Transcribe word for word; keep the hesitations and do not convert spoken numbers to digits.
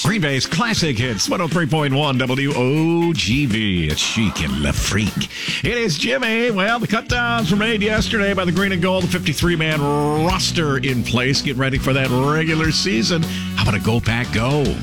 Green Bay's classic hits, one oh three point one W O G V. It's Chic and Le Freak. It is Jimmy. Well, the cut downs were made yesterday by the Green and Gold, the fifty-three man roster in place, getting ready for that regular season. How about a Go Pack Go?